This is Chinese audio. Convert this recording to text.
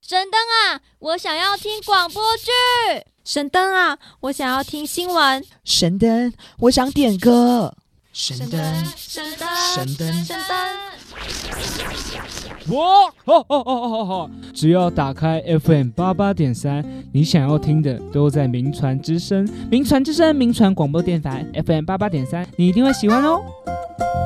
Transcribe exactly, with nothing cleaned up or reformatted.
神灯啊，我想要听广播剧。 神灯啊，我想要听新闻。 神灯，我想点歌。 神灯，神灯， 神灯， 神灯。 哇，哦哦哦哦哦！只要打开 F M 八八点三，你想要听的都在名传之声。名传之声，名传广播电台 F M 八八点三，你一定会喜欢哦。